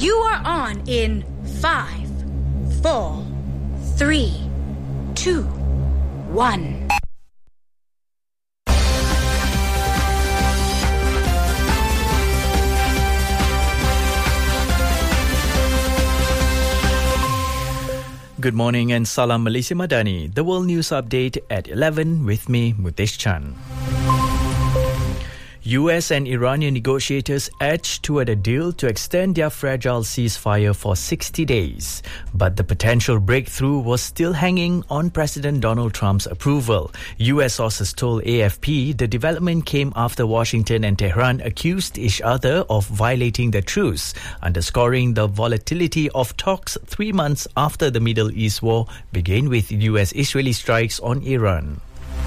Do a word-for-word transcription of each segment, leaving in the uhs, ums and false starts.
You are on in five, four, three, two, one. Good morning and Salam Malaysia Madani. The World News Update at eleven with me, Mutesh Chan. U S and Iranian negotiators edged toward a deal to extend their fragile ceasefire for sixty days. But the potential breakthrough was still hanging on President Donald Trump's approval. U S sources told A F P the development came after Washington and Tehran accused each other of violating the truce, underscoring the volatility of talks three months after the Middle East war began with U S-Israeli strikes on Iran.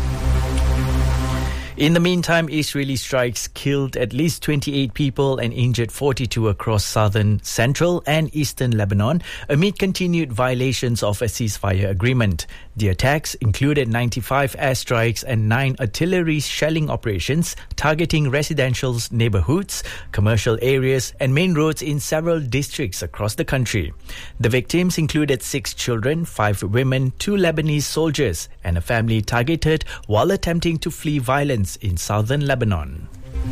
In the meantime, Israeli strikes killed at least twenty-eight people and injured forty-two across southern, central and eastern Lebanon amid continued violations of a ceasefire agreement. The attacks included ninety-five airstrikes and nine artillery shelling operations targeting residential neighborhoods, commercial areas and main roads in several districts across the country. The victims included six children, five women, two Lebanese soldiers and a family targeted while attempting to flee violence in southern Lebanon.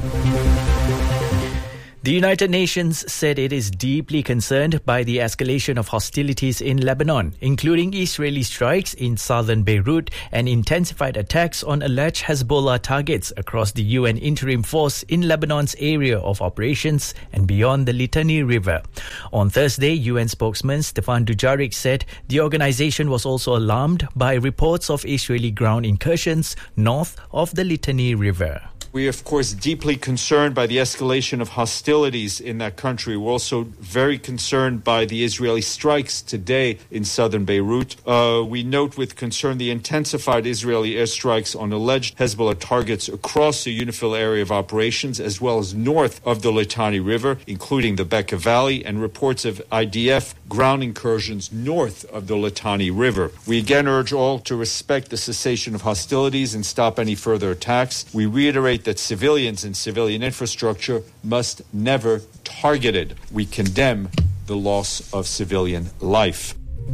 The United Nations said it is deeply concerned by the escalation of hostilities in Lebanon, including Israeli strikes in southern Beirut and intensified attacks on alleged Hezbollah targets across the U N interim force in Lebanon's area of operations and beyond the Litani River. On Thursday, U N spokesman Stefan Dujarric said the organization was also alarmed by reports of Israeli ground incursions north of the Litani River. We are, of course, deeply concerned by the escalation of hostilities in that country. We're also very concerned by the Israeli strikes today in southern Beirut. Uh, we note with concern the intensified Israeli airstrikes on alleged Hezbollah targets across the UNIFIL area of operations, as well as north of the Litani River, including the Bekaa Valley, and reports of I D F ground incursions north of the Litani River. We again urge all to respect the cessation of hostilities and stop any further attacks. We reiterate that civilians and civilian infrastructure must never be targeted. We condemn the loss of civilian life.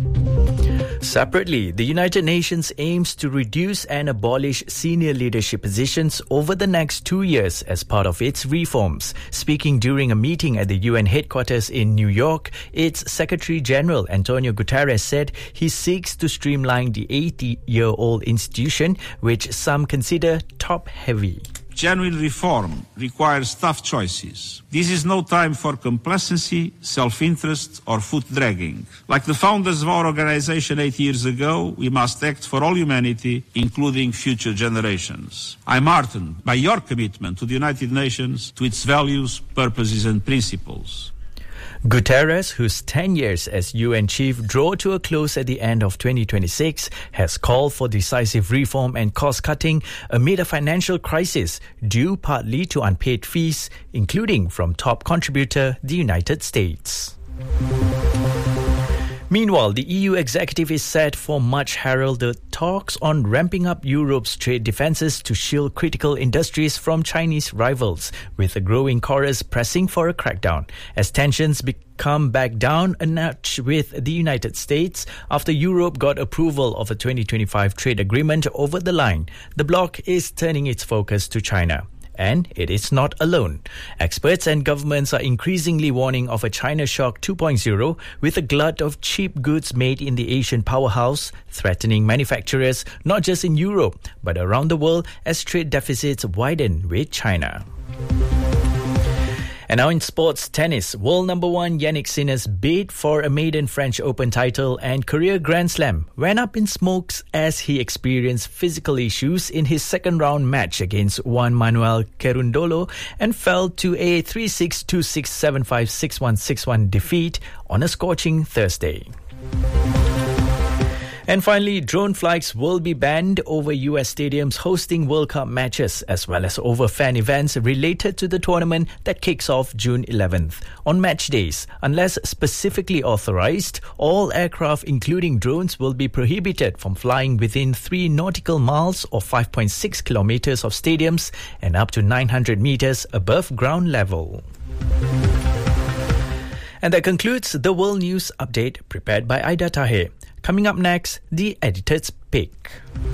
Separately, the United Nations aims to reduce and abolish senior leadership positions over the next two years as part of its reforms. Speaking during a meeting at the U N headquarters in New York, its Secretary General Antonio Guterres said he seeks to streamline the eighty-year-old institution, which some consider top-heavy. Genuine reform requires tough choices. This is no time for complacency, self-interest or foot-dragging. Like the founders of our organization eight years ago, we must act for all humanity, including future generations. I'm heartened by your commitment to the United Nations, to its values, purposes and principles. Guterres, whose ten years as U N chief drew to a close at the end of twenty twenty-six, has called for decisive reform and cost-cutting amid a financial crisis due partly to unpaid fees, including from top contributor, the United States. Meanwhile, the E U executive is set for much heralded talks on ramping up Europe's trade defences to shield critical industries from Chinese rivals, with a growing chorus pressing for a crackdown, as tensions come back down a notch with the United States after Europe got approval of a twenty twenty-five trade agreement over the line. The bloc is turning its focus to China. And it is not alone. Experts and governments are increasingly warning of a China shock two point oh, with a glut of cheap goods made in the Asian powerhouse, threatening manufacturers not just in Europe but around the world as trade deficits widen with China. And now in sports tennis, world number one Jannik Sinner's bid for a maiden French Open title and career Grand Slam went up in smokes as he experienced physical issues in his second round match against Juan Manuel Cerundolo and fell to a three six, two six, seven five, six one, six one defeat on a scorching Thursday. And finally, drone flights will be banned over U S stadiums hosting World Cup matches, as well as over fan events related to the tournament that kicks off June eleventh. On match days, unless specifically authorized, all aircraft, including drones, will be prohibited from flying within three nautical miles or five point six kilometers of stadiums and up to nine hundred meters above ground level. And that concludes the World News Update prepared by Aida Tahir. Coming up next, the editor's pick.